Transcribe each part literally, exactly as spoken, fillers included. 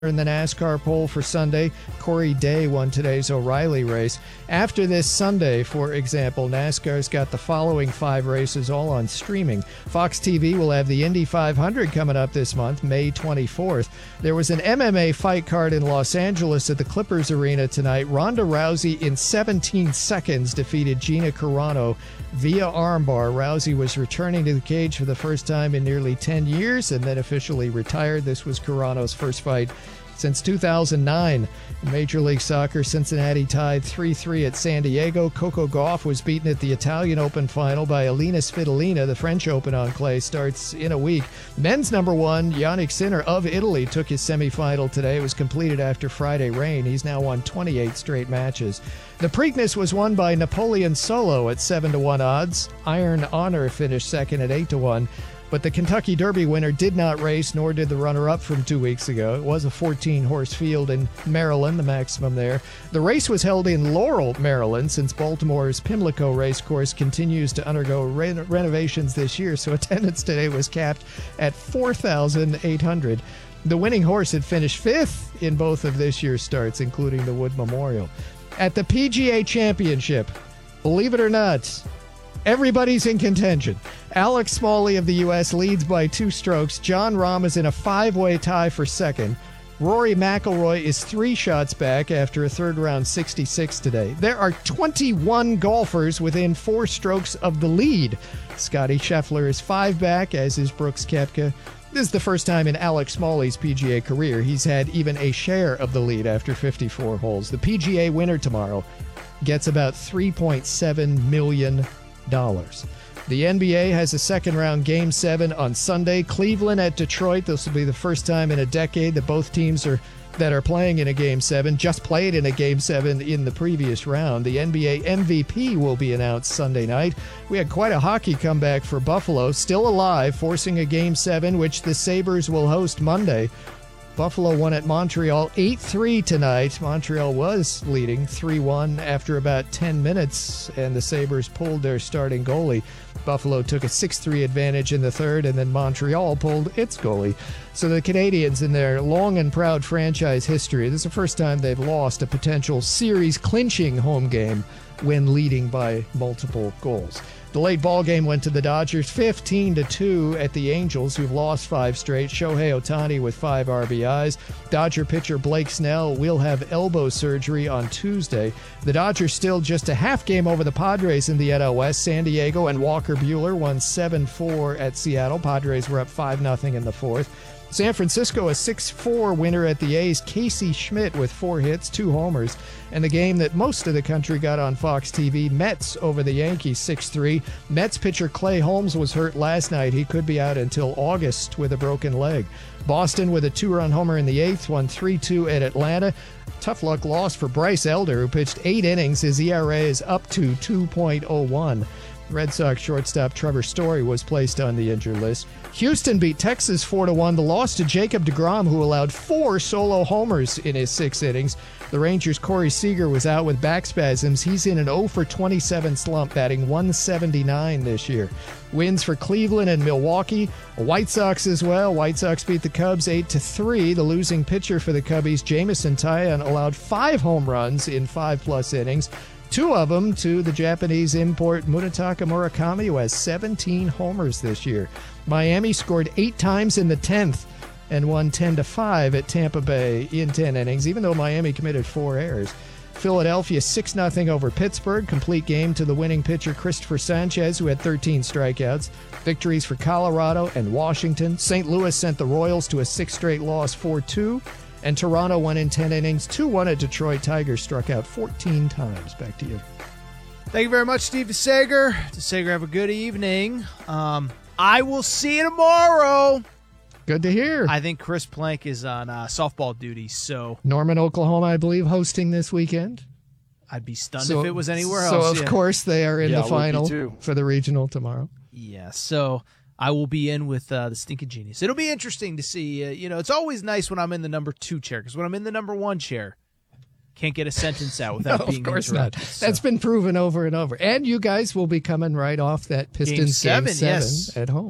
in the NASCAR poll for Sunday. Corey Day won today's O'Reilly race. After this Sunday, for example, NASCAR's got the following five races all on streaming. Fox T V will have the Indy five hundred coming up this month, May twenty-fourth. There was an M M A fight card in Los Angeles at the Clippers Arena tonight. Ronda Rousey in seventeen seconds defeated Gina Carano via armbar. Rousey was returning to the cage for the first time in nearly ten years and then officially retired. This was Carano's first fight since two thousand nine. In Major League Soccer, Cincinnati tied three three at San Diego. Coco Gauff was beaten at the Italian Open final by Alina Svitolina. The French Open on clay starts in a week. Men's number one, Yannick Sinner of Italy, took his semifinal today. It was completed after Friday rain. He's now won twenty-eight straight matches. The Preakness was won by Napoleon Solo at seven to one odds. Iron Honor finished second at eight to one. But the Kentucky Derby winner did not race, nor did the runner-up from two weeks ago. It was a fourteen-horse field in Maryland, the maximum there. The race was held in Laurel, Maryland, since Baltimore's Pimlico Racecourse continues to undergo re- renovations this year, so attendance today was capped at four thousand eight hundred. The winning horse had finished fifth in both of this year's starts, including the Wood Memorial. At the P G A Championship, believe it or not, everybody's in contention. Alex Smalley of the U S leads by two strokes. Jon Rahm is in a five-way tie for second. Rory McIlroy is three shots back after a third-round sixty-six today. There are twenty-one golfers within four strokes of the lead. Scotty Scheffler is five back, as is Brooks Koepka. This is the first time in Alex Smalley's P G A career he's had even a share of the lead after fifty-four holes. The P G A winner tomorrow gets about three point seven million dollars. The N B A has a second-round Game seven on Sunday. Cleveland at Detroit. This will be the first time in a decade that both teams are that are playing in a Game seven just played in a Game seven in the previous round. The N B A M V P will be announced Sunday night. We had quite a hockey comeback for Buffalo, still alive, forcing a Game seven, which the Sabres will host Monday. Buffalo won at Montreal eight three tonight. Montreal was leading three one after about ten minutes, and the Sabres pulled their starting goalie. Buffalo took a six three advantage in the third, and then Montreal pulled its goalie. So the Canadiens, in their long and proud franchise history, this is the first time they've lost a potential series-clinching home game when leading by multiple goals. The late ball game went to the Dodgers fifteen to two at the Angels, who've lost five straight. Shohei Ohtani with five R B Is. Dodger pitcher Blake Snell will have elbow surgery on Tuesday. The Dodgers still just a half game over the Padres in the N L West. San Diego and Walker Buehler won seven four at Seattle. Padres were up five nothing in the fourth. San Francisco, a six four winner at the A's. Casey Schmidt with four hits, two homers. And the game that most of the country got on Fox T V, Mets over the Yankees six three. Mets pitcher Clay Holmes was hurt last night. He could be out until August with a broken leg. Boston with a two-run homer in the eighth, won three two at Atlanta. Tough luck loss for Bryce Elder, who pitched eight innings. His E R A is up to two point oh one. Red Sox shortstop Trevor Story was placed on the injured list. Houston beat Texas four to one. The loss to Jacob deGrom, who allowed four solo homers in his six innings. The Rangers' Corey Seager was out with back spasms. He's in an oh for twenty-seven slump, batting one seventy-nine this year. Wins for Cleveland and Milwaukee. White Sox as well. White Sox beat the Cubs eight to three. The losing pitcher for the Cubbies, Jameson Taillon, allowed five home runs in five-plus innings. Two of them to the Japanese import Munetaka Murakami, who has seventeen homers this year. Miami scored eight times in the tenth and won ten to five at Tampa Bay in ten innings, even though Miami committed four errors. Philadelphia six nothing over Pittsburgh. Complete game to the winning pitcher Christopher Sanchez, who had thirteen strikeouts. Victories for Colorado and Washington. Saint Louis sent the Royals to a six straight loss, four two. And Toronto won in ten innings, two one at Detroit. Tigers struck out fourteen times. Back to you. Thank you very much, Steve DeSager. DeSager, have a good evening. Um, I will see you tomorrow. Good to hear. I think Chris Plank is on uh, softball duty, so Norman, Oklahoma, I believe, hosting this weekend. I'd be stunned so, if it was anywhere so else. So, of yeah. course, they are in yeah, the final too. for the regional tomorrow. Yeah, so I will be in with uh, the Stinking Genius. It'll be interesting to see. Uh, you know, it's always nice when I'm in the number two chair, because when I'm in the number one chair, can't get a sentence out without no, being of course interrupted. not. So. That's been proven over and over. And you guys will be coming right off that Pistons Game seven, Game seven yes. at home.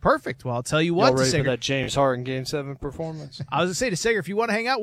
Perfect. Well, I'll tell you Y'all what, ready for DeSager, that James Harden Game Seven performance? I was gonna say, DeSager, if you want to hang out.